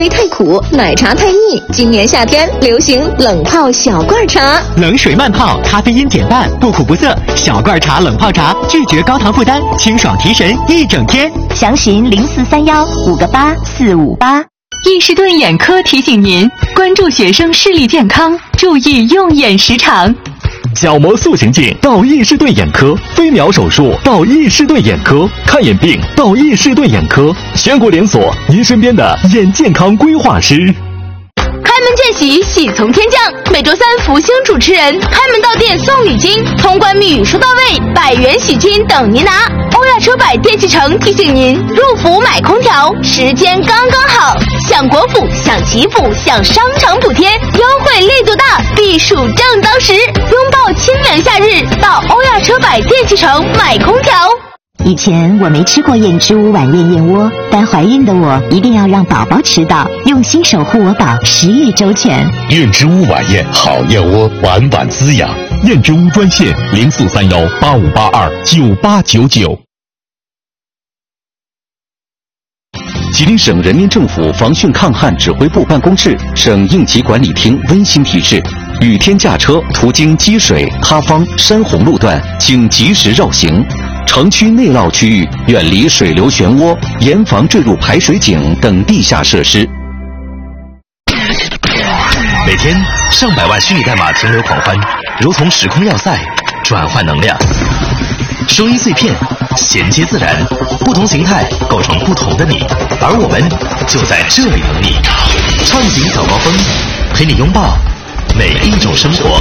太苦，奶茶太腻。今年夏天流行冷泡小罐茶， 冷水慢泡，咖啡因减半，不苦不涩。小罐茶冷泡茶，拒绝高糖负担，清爽提神一整天。 详询0431-58458。 易士顿眼科提醒您关注学生视力健康，注意用眼时长。 角膜塑形镜到易士顿眼科，飞秒手术到易士顿眼科，看眼病到易士顿眼科，全国连锁，您身边的眼健康规划师。 开门见喜，喜从天降。每周三福星主持人开门到店送礼金，通关密语说到位，100元喜金等您拿。欧亚车百电器城提醒您，入伏买空调时间刚刚好，享国府，享祈福，享商场补贴，优惠力度大，避暑正当时。拥抱清凉夏日，到欧亚车百电器城买空调。 以前我没吃过燕之屋晚宴燕窝，但怀孕的我一定要让宝宝吃到，用心守护我宝，10月周全。 燕之屋晚宴好燕窝，晚晚滋养。燕之屋专线043185829899。吉林省人民政府防汛抗旱指挥部办公室、省应急管理厅温馨提示：雨天驾车途经积水、塌方、山洪路段，请及时绕行。城区内涝区域远离水流漩涡，严防坠入排水井等地下设施。 每天上百万虚拟代码停留狂欢，如同时空要塞，转换能量。声音碎片衔接自然，不同形态构成不同的你，而我们就在这里等你。畅行早高峰，陪你拥抱每一种生活。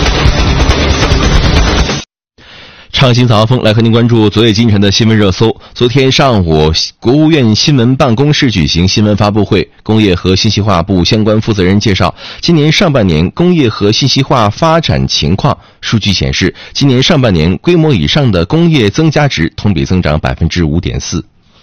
畅行早高峰，来和您关注昨夜今晨的新闻热搜。昨天上午，国务院新闻办公室举行新闻发布会，工业和信息化部相关负责人介绍今年上半年工业和信息化发展情况。数据显示，今年上半年规模以上的工业增加值同比增长 5.4%。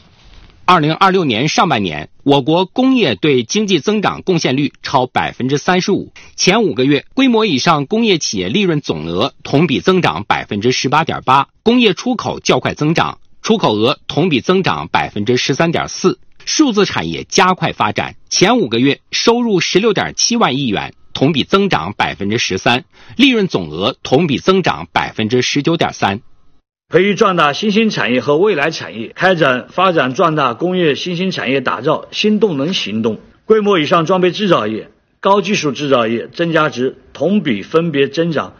2026年上半年，我国工业对经济增长贡献率超 35%， 前5个月规模以上工业企业利润总额同比增长 18.8%， 工业出口较快增长，出口额同比增长 13.4%， 数字产业加快发展，前5个月收入 16.7万亿元，同比增长 13%， 利润总额同比增长 19.3%。 培育壮大新兴产业和未来产业，开展发展壮大工业新兴产业打造新动能行动。规模以上装备制造业、高技术制造业增加值同比分别增长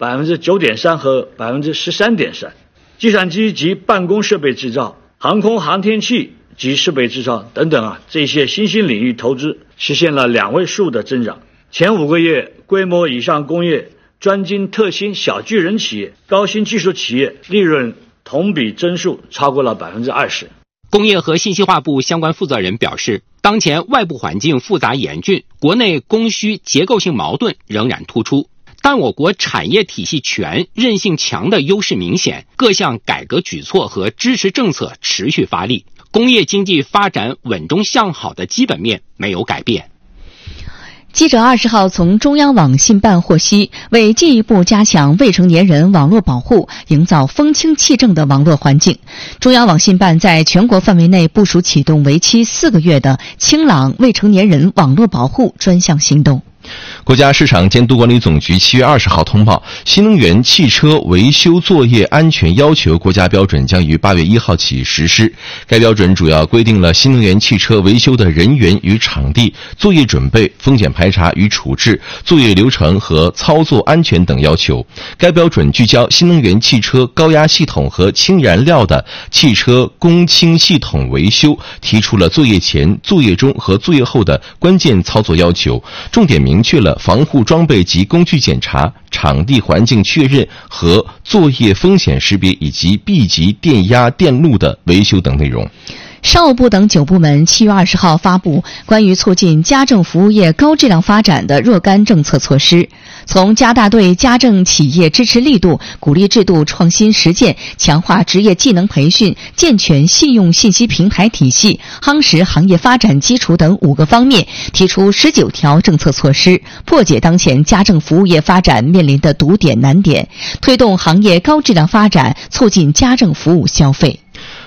9.3% 和 13.3%。计算机及办公设备制造、航空航天器及设备制造等等这些新兴领域投资实现了2位数的增长。前5个月规模以上工业、专精特新小巨人企业、高新技术企业利润同比增速超过了 20%。 工业和信息化部相关负责人表示，当前外部环境复杂严峻，国内供需结构性矛盾仍然突出，但我国产业体系全、韧性强的优势明显，各项改革举措和支持政策持续发力，工业经济发展稳中向好的基本面没有改变。 记者20号从中央网信办获悉，为进一步加强未成年人网络保护，营造风清气正的网络环境，中央网信办在全国范围内部署启动为期4个月的清朗未成年人网络保护专项行动。 国家市场监督管理总局7月20号通报，新能源汽车维修作业安全要求国家标准将于8月1号起实施。该标准主要规定了新能源汽车维修的人员与场地、作业准备、风险排查与处置、作业流程和操作安全等要求。该标准聚焦新能源汽车高压系统和氢燃料的汽车供氢系统维修，提出了作业前、作业中和作业后的关键操作要求，重点明确了防护装备及工具检查、场地环境确认和作业风险识别以及 B 级电压电路的维修等内容。 商务部等9部门7月20号发布关于促进家政服务业高质量发展的若干政策措施，从加大对家政企业支持力度、鼓励制度创新实践、强化职业技能培训、健全信用信息平台体系、夯实行业发展基础等5个方面，提出19条政策措施，破解当前家政服务业发展面临的堵点难点，推动行业高质量发展，促进家政服务消费。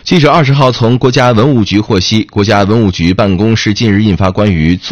记者20号从国家文物局获悉，国家文物局办公室近日印发关于